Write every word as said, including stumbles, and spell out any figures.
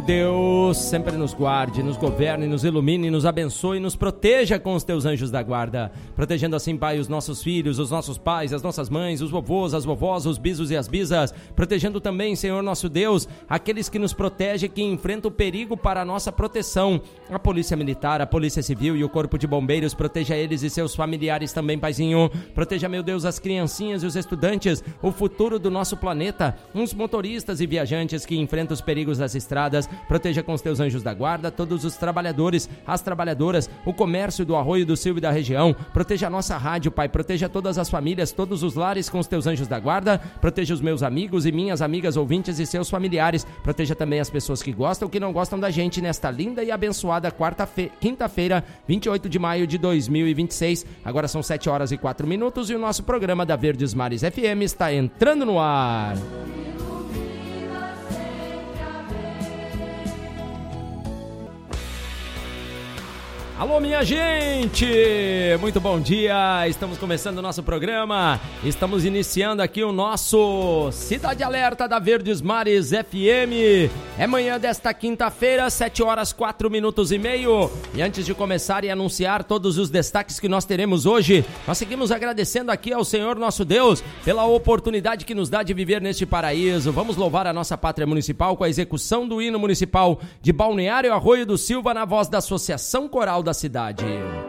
Deus sempre nos guarde, nos governe, nos ilumine, nos abençoe e nos proteja com os teus anjos da guarda, protegendo assim, Pai, os nossos filhos, os nossos pais, as nossas mães, os vovôs, as vovós, os bisos e as bisas, protegendo também, Senhor nosso Deus, aqueles que nos protegem, que enfrentam o perigo para a nossa proteção, a Polícia Militar, a Polícia Civil e o Corpo de Bombeiros, proteja eles e seus familiares também, Paizinho, proteja, meu Deus, as criancinhas e os estudantes, o futuro do nosso planeta, os motoristas e viajantes que enfrentam os perigos das estradas. Proteja com os teus anjos da guarda todos os trabalhadores, as trabalhadoras, o comércio do Arroio do Silva e da região. Proteja a nossa rádio, Pai. Proteja todas as famílias, todos os lares com os teus anjos da guarda. Proteja os meus amigos e minhas amigas ouvintes e seus familiares. Proteja também as pessoas que gostam ou que não gostam da gente nesta linda e abençoada quarta-feira, quinta-feira, vinte e oito de maio de dois mil e vinte e seis. Agora são sete horas e quatro minutos e o nosso programa da Verdes Mares F M está entrando no ar. Alô, minha gente! Muito bom dia! Estamos começando o nosso programa. Estamos iniciando aqui o nosso Cidade Alerta da Verdes Mares F M. É manhã desta quinta-feira, sete horas, quatro minutos e meio. E antes de começar e anunciar todos os destaques que nós teremos hoje, nós seguimos agradecendo aqui ao Senhor nosso Deus pela oportunidade que nos dá de viver neste paraíso. Vamos louvar a nossa pátria municipal com a execução do hino municipal de Balneário Arroio do Silva na voz da Associação Coral da cidade.